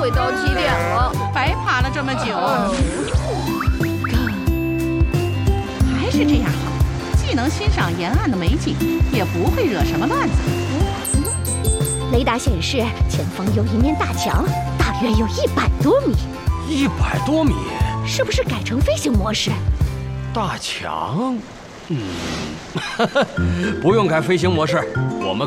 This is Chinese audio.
会到起点了， 白爬了这么久。还是这样好，既能欣赏沿岸的美景，也不会惹什么乱子。 雷达显示前方有一面大墙，大约有100多米。 100多米？ 是不是改成飞行模式？ 大墙？不用改飞行模式，我们